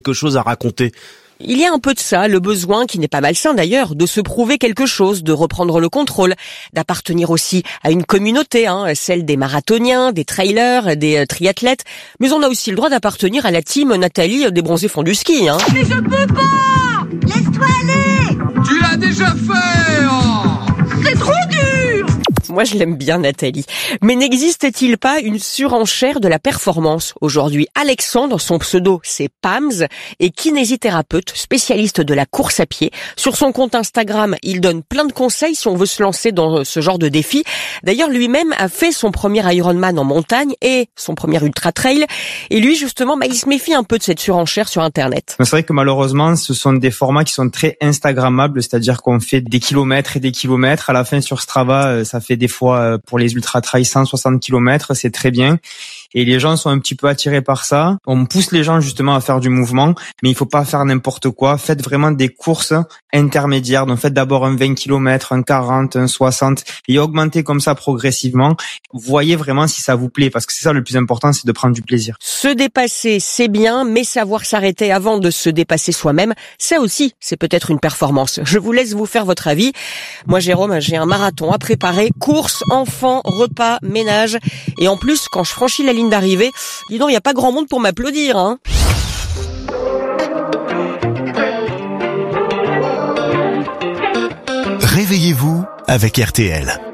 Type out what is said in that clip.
quelque chose à raconter. Il y a un peu de ça, le besoin, qui n'est pas malsain d'ailleurs, de se prouver quelque chose, de reprendre le contrôle, d'appartenir aussi à une communauté, celle des marathoniens, des trailers, des triathlètes. Mais on a aussi le droit d'appartenir à la team Nathalie des bronzés font du ski. Mais je peux pas! Laisse-toi aller! Tu l'as déjà fait! C'est trop dur! Moi, je l'aime bien, Nathalie. Mais n'existe-t-il pas une surenchère de la performance aujourd'hui? Alexandre, son pseudo, c'est Pams, est kinésithérapeute, spécialiste de la course à pied. Sur son compte Instagram, il donne plein de conseils si on veut se lancer dans ce genre de défi. D'ailleurs, lui-même a fait son premier Ironman en montagne et son premier ultra trail. Et lui, justement, il se méfie un peu de cette surenchère sur Internet. C'est vrai que malheureusement, ce sont des formats qui sont très instagrammables, c'est-à-dire qu'on fait des kilomètres et des kilomètres. À la fin, sur Strava, ça fait des fois pour les ultra-trails 160 km, c'est très bien. Et les gens sont un petit peu attirés par ça. On pousse les gens justement à faire du mouvement, mais il faut pas faire n'importe quoi. Faites vraiment des courses intermédiaires. Donc faites d'abord un 20 km, un 40, un 60 et augmentez comme ça progressivement. Voyez vraiment si ça vous plaît, parce que c'est ça le plus important, c'est de prendre du plaisir. Se dépasser, c'est bien, mais savoir s'arrêter avant de se dépasser soi-même, ça aussi, c'est peut-être une performance. Je vous laisse vous faire votre avis. Moi, Jérôme, j'ai un marathon à préparer. Courses, enfants, repas, ménage. Et en plus, quand je franchis la ligne d'arrivée, dis donc, il n'y a pas grand monde pour m'applaudir. Réveillez-vous avec RTL.